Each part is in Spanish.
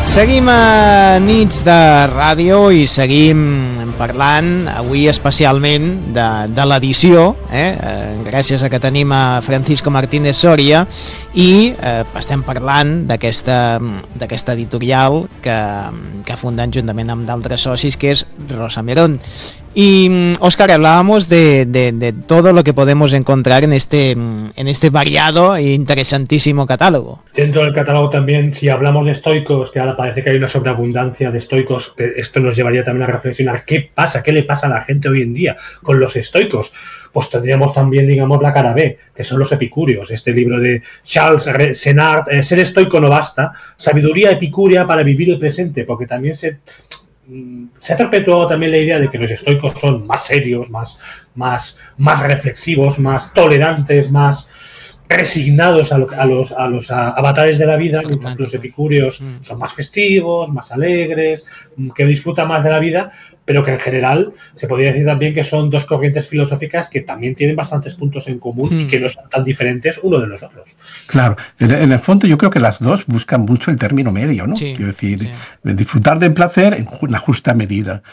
Seguim a Nits de Ràdio i seguim parlant avui especialment de l'edició, gràcies a que tenim a Francisco Martínez Soria, i estem parlant d'aquesta editorial que ha fundat juntament amb d'altres socis, que és Rosa Merón. Y Óscar, hablábamos de todo lo que podemos encontrar en este variado e interesantísimo catálogo. Dentro del catálogo también, si hablamos de estoicos, que ahora parece que hay una sobreabundancia de estoicos, que esto nos llevaría también a reflexionar qué le pasa a la gente hoy en día con los estoicos. Pues tendríamos también, digamos, la cara B, que son los epicúreos. Este libro de Charles Senard, Ser estoico no basta, sabiduría epicúrea para vivir el presente, porque también se ha perpetuado también la idea de que los estoicos son más serios, más reflexivos, más tolerantes, más resignados a los avatares de la vida, mientras que los epicúreos son más festivos, más alegres, que disfrutan más de la vida, pero que en general se podría decir también que son dos corrientes filosóficas que también tienen bastantes puntos en común y que no son tan diferentes uno de los otros. Claro, en el fondo yo creo que las dos buscan mucho el término medio, ¿no? Sí, quiero decir, disfrutar del placer en una justa medida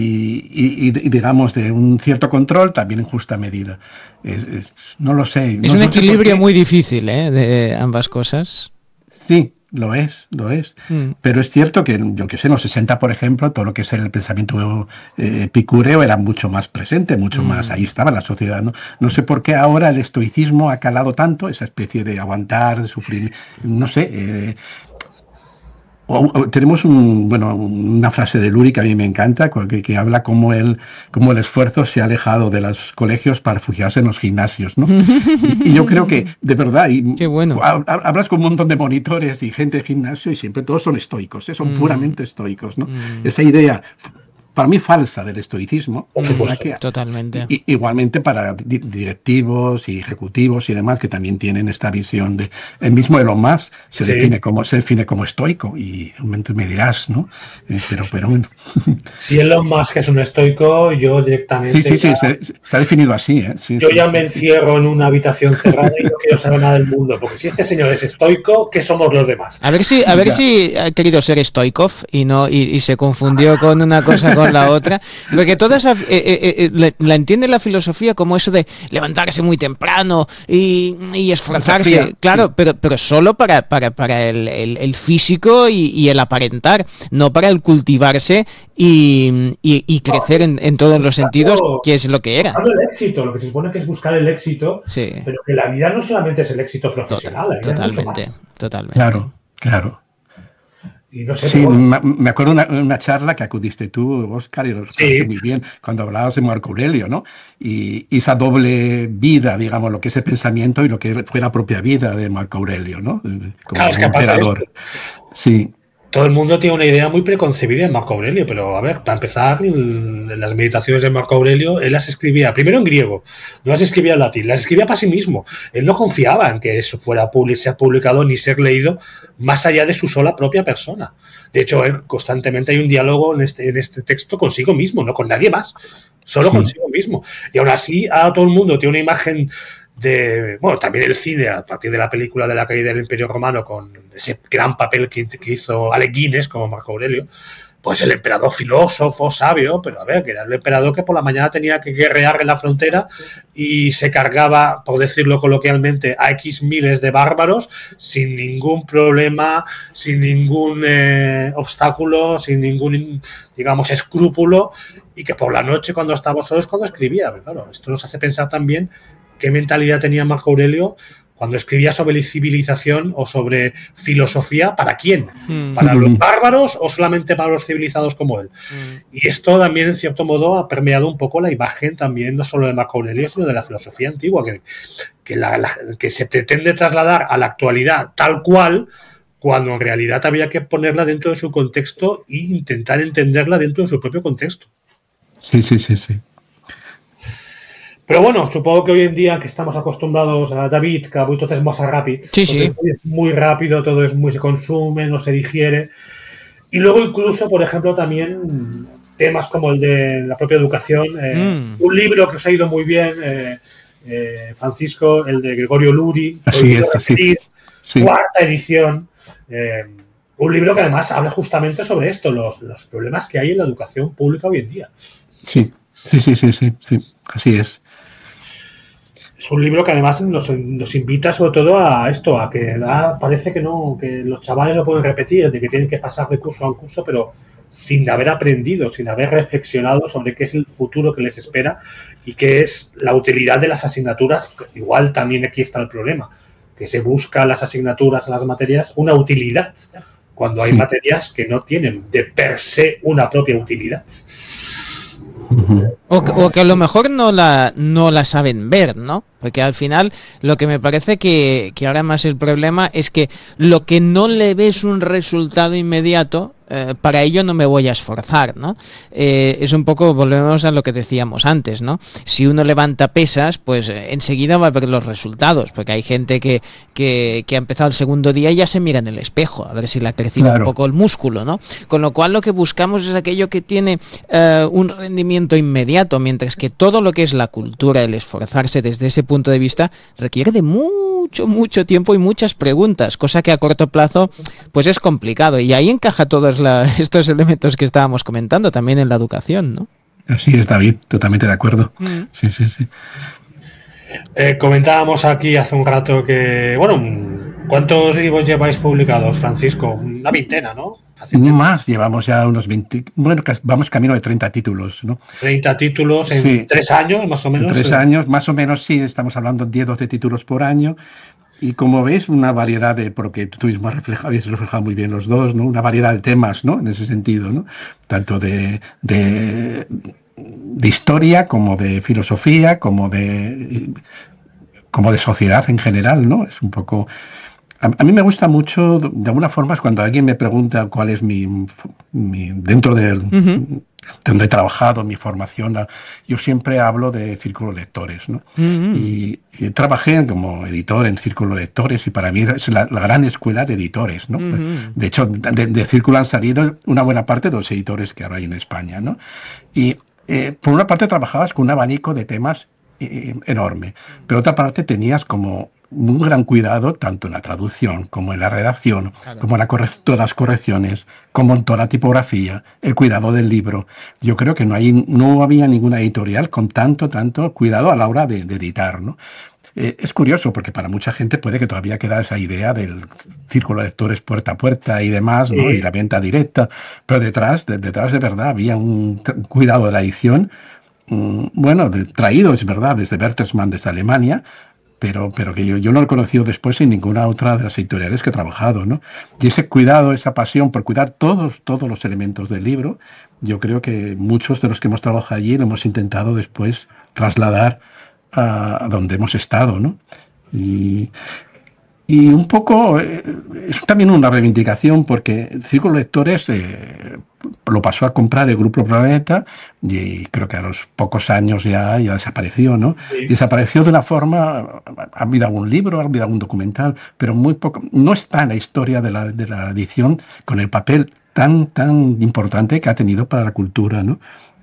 y digamos de un cierto control también en justa medida. No lo sé. Es un equilibrio muy difícil, de ambas cosas. Sí. Lo es. Pero es cierto que, yo que sé, en los 60, por ejemplo, todo lo que es el pensamiento epicúreo era mucho más presente, mucho más, ahí estaba la sociedad, ¿no? No sé por qué ahora el estoicismo ha calado tanto, esa especie de aguantar, de sufrir, no sé. Tenemos una frase de Luri que a mí me encanta, que habla cómo el esfuerzo se ha alejado de los colegios para refugiarse en los gimnasios, ¿no? Y yo creo que, de verdad, Qué bueno. Hablas con un montón de monitores y gente de gimnasio y siempre todos son estoicos, son puramente estoicos, ¿no? Esa idea, para mí, falsa del estoicismo. Totalmente. Igualmente para directivos y ejecutivos y demás que también tienen esta visión de... El mismo Elon Musk se define como estoico y me dirás, ¿no? Pero bueno. Si Elon Musk es un estoico, yo directamente... Sí, se ha definido así, ¿eh? Yo ya me encierro en una habitación cerrada y no quiero saber nada del mundo, porque si este señor es estoico, ¿qué somos los demás? A ver si ha querido ser Stoikov y se confundió con una cosa con la otra, porque todas la entiende la filosofía como eso de levantarse muy temprano y esforzarse, claro, pero solo para el físico y el aparentar, no para el cultivarse y crecer en todos los sentidos, que es lo que era. El éxito, lo que se supone que es buscar el éxito, pero que la vida no solamente es el éxito profesional, totalmente. Claro. Y no sé, sí, me acuerdo una charla que acudiste tú, Óscar, y lo recordaste muy bien, cuando hablabas de Marco Aurelio, ¿no? Y esa doble vida, digamos, lo que es el pensamiento y lo que fue la propia vida de Marco Aurelio, ¿no? Como emperador. Sí. Todo el mundo tiene una idea muy preconcebida de Marco Aurelio, pero a ver, para empezar, en las meditaciones de Marco Aurelio, él las escribía primero en griego, no las escribía en latín, las escribía para sí mismo. Él no confiaba en que eso fuera ser publicado ni ser leído más allá de su sola propia persona. De hecho, constantemente hay un diálogo en este texto consigo mismo, no con nadie más, solo consigo mismo. Y aún así, a todo el mundo tiene una imagen también el cine, a partir de la película de la caída del Imperio Romano, con ese gran papel que hizo Alec Guinness como Marco Aurelio, pues el emperador filósofo, sabio, pero a ver, que era el emperador que por la mañana tenía que guerrear en la frontera y se cargaba, por decirlo coloquialmente, a X miles de bárbaros sin ningún problema, sin ningún obstáculo, sin ningún, digamos, escrúpulo, y que por la noche, cuando estaba solos, cuando escribía. Pero claro, esto nos hace pensar también qué mentalidad tenía Marco Aurelio cuando escribía sobre civilización o sobre filosofía. ¿Para quién? ¿Para los bárbaros o solamente para los civilizados como él? Y esto también, en cierto modo, ha permeado un poco la imagen también, no solo de Marco Aurelio, sino de la filosofía antigua, que se pretende trasladar a la actualidad tal cual, cuando en realidad había que ponerla dentro de su contexto e intentar entenderla dentro de su propio contexto. Sí. Pero bueno, supongo que hoy en día que estamos acostumbrados a David, que todo es más rápido. Sí. Es muy rápido, todo es muy se consume, no se digiere. Y luego incluso, por ejemplo, también temas como el de la propia educación. Un libro que os ha ido muy bien, Francisco, el de Gregorio Luri. Así es. Cuarta edición. Un libro que además habla justamente sobre esto, los problemas que hay en la educación pública hoy en día. Sí, así es. Es un libro que además nos invita sobre todo a esto, a que parece que los chavales no pueden repetir, de que tienen que pasar de curso a un curso, pero sin haber aprendido, sin haber reflexionado sobre qué es el futuro que les espera y qué es la utilidad de las asignaturas. Igual también aquí está el problema, que se busca las asignaturas, las materias, una utilidad, cuando hay materias que no tienen de per se una propia utilidad. O que a lo mejor no la saben ver, ¿no? Porque al final lo que me parece que ahora más el problema es que lo que no le ves un resultado inmediato, para ello no me voy a esforzar, ¿no? Es un poco, volvemos a lo que decíamos antes, ¿no? Si uno levanta pesas, pues enseguida va a ver los resultados, porque hay gente que ha empezado el segundo día y ya se mira en el espejo, a ver si le ha crecido un poco el músculo, ¿no? Con lo cual lo que buscamos es aquello que tiene un rendimiento inmediato, mientras que todo lo que es la cultura, el esforzarse desde ese punto de vista, requiere de mucho tiempo y muchas preguntas, cosa que a corto plazo pues es complicado, y ahí encaja todos estos elementos que estábamos comentando también en la educación, ¿no? Así es, David, totalmente de acuerdo. Sí. Comentábamos aquí hace un rato que, bueno, ¿cuántos libros lleváis publicados, Francisco? Una veintena, ¿no? Más, llevamos ya unos 20, bueno, vamos camino de 30 títulos, ¿no? 30 títulos en 3 años, más o menos. En 3 años, más o menos, sí, estamos hablando de 10-12 títulos por año. Y como veis, una variedad porque tú mismo habéis reflejado muy bien los dos, ¿no? Una variedad de temas, ¿no? En ese sentido, ¿no? Tanto de historia, como de filosofía, como de sociedad en general, ¿no? Es un poco... A mí me gusta mucho, de alguna forma, es cuando alguien me pregunta cuál es mi dentro de donde he trabajado, mi formación, yo siempre hablo de círculo lectores, ¿no? Y trabajé como editor en círculo lectores, y para mí es la gran escuela de editores, ¿no? De hecho, de círculo han salido una buena parte de los editores que ahora hay en España, ¿no? Y por una parte trabajabas con un abanico de temas enorme, pero otra parte tenías como un gran cuidado tanto en la traducción como en la redacción, como en todas las correcciones, como en toda la tipografía, el cuidado del libro. Yo creo que no había ninguna editorial con tanto cuidado a la hora de editar, ¿no? Es curioso porque para mucha gente puede que todavía queda esa idea del círculo de lectores puerta a puerta y demás, ¿no? Y la venta directa, pero detrás de verdad había un cuidado de la edición, bueno, traído, es verdad, desde Bertelsmann, desde Alemania, pero que yo no lo he conocido después en ninguna otra de las editoriales que he trabajado, ¿no? Y ese cuidado, esa pasión por cuidar todos los elementos del libro, yo creo que muchos de los que hemos trabajado allí lo hemos intentado después trasladar a donde hemos estado, ¿no? Y un poco es también una reivindicación, porque Círculo Lectores lo pasó a comprar el Grupo Planeta y creo que a los pocos años ya desapareció, ¿no? Sí. Desapareció de una forma, ha habido algún libro, ha habido algún documental, pero muy poco, no está en la historia de la edición con el papel tan importante que ha tenido para la cultura, ¿no?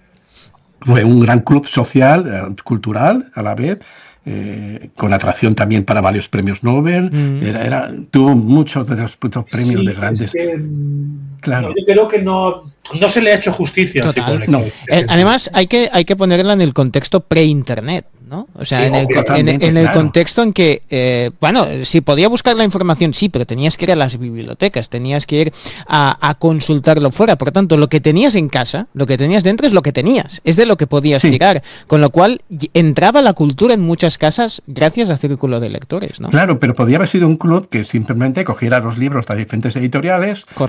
Fue un gran club social, cultural a la vez, con atracción también para varios premios Nobel. Tuvo muchos de los premios de grandes. Claro. Yo creo que no se le ha hecho justicia. No. Además, hay que ponerla en el contexto pre-internet, ¿no? O sea, sí, en el contexto en que, bueno, si podía buscar la información, sí, pero tenías que ir a las bibliotecas, tenías que ir a consultarlo fuera. Por lo tanto, lo que tenías en casa, lo que tenías dentro es lo que tenías, es de lo que podías tirar. Con lo cual, entraba la cultura en muchas casas gracias a Círculo de Lectores, ¿no? Claro, pero podía haber sido un club que simplemente cogiera los libros de diferentes editoriales,